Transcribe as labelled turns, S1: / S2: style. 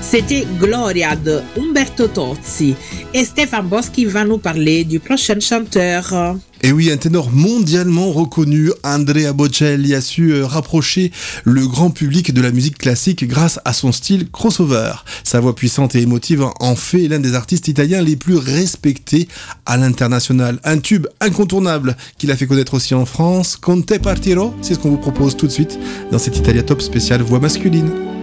S1: C'était Gloria de Umberto Tozzi. Et Stéphane Boschi va nous parler du prochain chanteur.
S2: Et oui, un ténor mondialement reconnu, Andrea Bocelli, a su rapprocher le grand public de la musique classique grâce à son style crossover. Sa voix puissante et émotive en fait l'un des artistes italiens les plus respectés à l'international. Un tube incontournable qu'il a fait connaître aussi en France. Con te partirò, c'est ce qu'on vous propose tout de suite dans cet Italia Top spécial voix masculine.